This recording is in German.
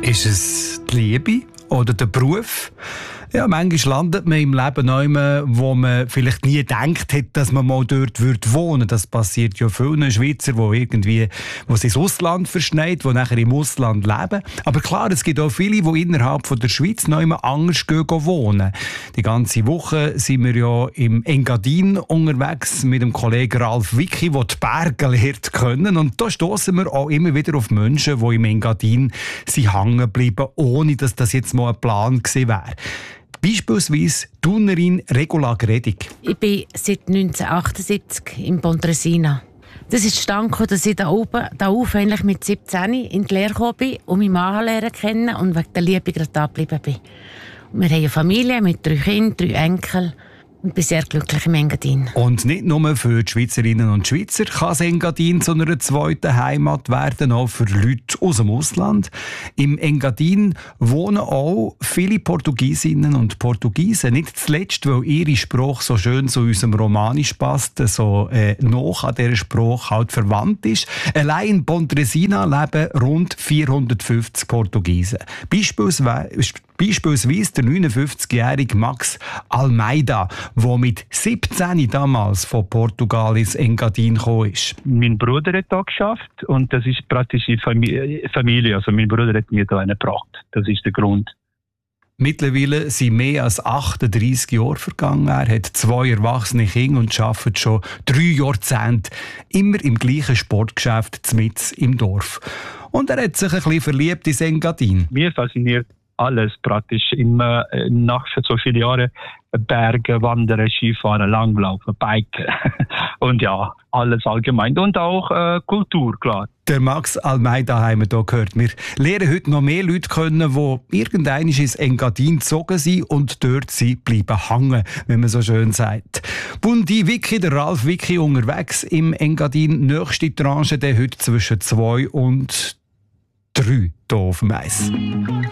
Ist es die Liebe oder der Beruf? Ja, manchmal landet man im Leben neu, wo man vielleicht nie gedacht hat, dass man mal dort wohnen würde. Das passiert ja vielen Schweizer, die sich ins Ausland verschneiden, die nachher im Ausland leben. Aber klar, es gibt auch viele, die innerhalb von der Schweiz neu anders wohnen. Die ganze Woche sind wir ja im Engadin unterwegs mit dem Kollegen Ralf Wicki, der die Berge lernt können. Und da stossen wir auch immer wieder auf Menschen, die im Engadin hängen bleiben, ohne dass das jetzt mal ein Plan gewesen wäre. Beispielsweise Turnerin Regula Gredig. Ich bin seit 1978 in Pontresina. Das ist zustande gekommen, dass ich da auf eigentlich mit 17 in die Lehre gekommen bin und meinen Mann lernen kennen und wegen der Liebe gerade da geblieben bin. Und wir haben eine Familie mit 3 Kindern, 3 Enkeln. Und bin sehr glücklich im Engadin. Und nicht nur für die Schweizerinnen und Schweizer kann das Engadin zu einer zweiten Heimat werden, auch für Leute aus dem Ausland. Im Engadin wohnen auch viele Portugiesinnen und Portugiesen. Nicht zuletzt, weil ihre Sprache so schön zu unserem Romanisch passt, so noch an dieser Sprache halt verwandt ist. Allein in Pontresina leben rund 450 Portugiesen. Beispielsweise der 59-jährige Max Almeida, der mit 17 damals von Portugal ins Engadin gekommen ist. Mein Bruder hat da geschafft und das ist praktisch die Familie. Also mein Bruder hat mir da einen gebracht. Das ist der Grund. Mittlerweile sind mehr als 38 Jahre vergangen. Er hat 2 erwachsene Kinder und arbeitet schon 3 Jahrzehnte immer im gleichen Sportgeschäft mitten im Dorf. Und er hat sich ein bisschen verliebt ins Engadin. Mir fasziniert alles praktisch immer nach so vielen Jahren Berge, Wandern, Skifahren, Langlaufen, Biken und ja, alles allgemein und auch Kultur, klar. Der Max Almeida haben wir hier gehört. Wir lernen heute noch mehr Leute kennen, die irgendwann ins Engadin gezogen sind und dort bleiben hängen, wenn man so schön sagt. Bundi Wicki, der Ralf Wicki, unterwegs im Engadin. Nächste Tranche dann heute zwischen 2 und 3 hier auf dem Eis.